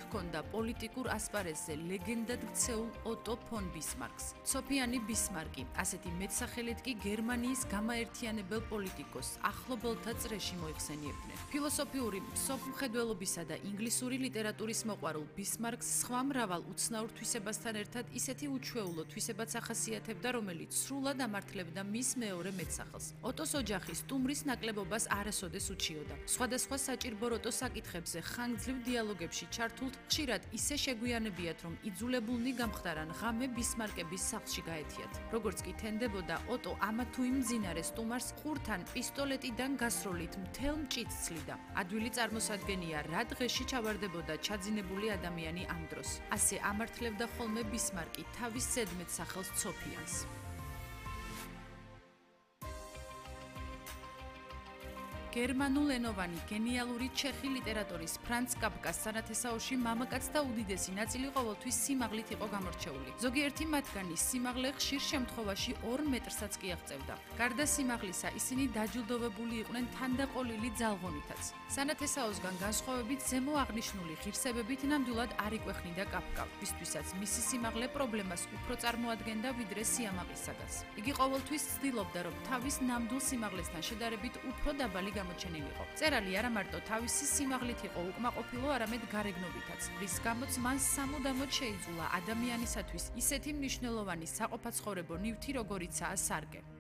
ჰქონდა პოლიტიკურ ასპარეზზე ლეგენდად ქცეულ ოტო ფონ ბისმარკს. ცოფიანი ბისმარკი, ასეთი მეტსახელით კი გერმანიის გამაერთიანებელ პოლიტიკოსს ახლობელთა წრეში მოიხსენიებდნენ. ფილოსოფიური მსოფლმხედველობისა და ინგლისური ლიტერატურის მოყვარულ ბისმარკს სხვა მრავალ უცნაურ თვისებასთან ერთად ისეთი უჩვეულო თვისებაც ახასიათებდა, რომელიც სრულად ამართლებდა მის მეორე მეტსახელს. ოტოს ოჯახი სტუმრის ნაკლებობას არასოდეს უჩიოდა. სხვადასხვა საჭირბოროტო საკითხებზე ხანგრძლივ დიალოგებში ჩართულთ ხშირად ისე შეგვიანებიათ, რომ იძულებულნი გამხდარან ღამე ბისმარკების სახლში გაეთიათ. როგორც კი თენდებოდა, ოტო ამა თუ იმ მძინარე სტუმარს ყურთან პისტოლეტიდან გასროლით მთელ მჭიდს ცლიდა. ადვილი წარმოსადგენია, რა დღეში ჩავარდებოდა ჩაძინებული ადამიანი ამ დროს. ასე ამართლებდა ხოლმე ბისმარკი თავის ზედმეტსახელს ცოფიანს. გერმანულენოვანი გენიალური ჩეხი ლიტერატორის ფრანც კაფკას სანათესაოში მამაკაცთა უდიდესი ნაწილი ყოველთვის სიმაღლით იყო გამორჩეული. ზოგიერთი მათგანი სიმაღლე ხშირ შემთხვევაში 2 მეტრსაც კი აღწევდა. გარდა სიმაღლისა, ისინი დაჯილდოვებული იყვნენ თანდაყოლილი ძალღონითაც. სანათესაოსგან განსხვავებით, ზემო აღნიშნული ღირსებებით ნამდვილად არ იკვეხნიდა კაფკა, ვისთვისაც მისი სიმაღლე პრობლემას უფრო წარმოადგენდა ვიდრე სიამაყისაგანს. იგი ყოველთვის ცდილობდა, რომ თავის ნამდვილ სიმაღლესთან შედარებით უფრო დაბალი გამოჩენილიყო. წერალი არა მარტო თავისი სიმაღლით იყო უკმაყოფილო, არამედ გარეგნობითაც, რის გამოც მან სამუდამოდ შეიძულა ადამიანისათვის ისეთი მნიშვნელოვანი საყოფაცხოვრებო ნივთი, როგორიცაა სარკე.